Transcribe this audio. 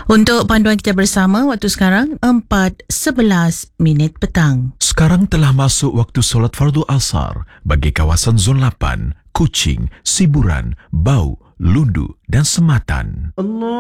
Untuk panduan kita bersama, waktu sekarang 4:11 petang. Sekarang telah masuk waktu solat fardu asar bagi kawasan Zon 8, Kuching, Siburan, Bau, Lundu dan Sematan.